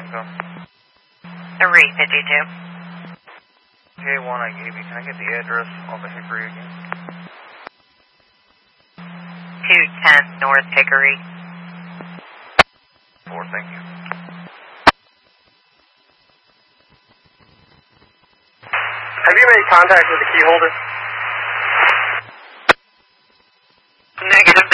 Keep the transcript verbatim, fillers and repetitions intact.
income? three fifty-two. K one I gave you, can I get the address off of Hickory again? two ten North Hickory. Four, thank you. Have you made contact with the key holder? Negative.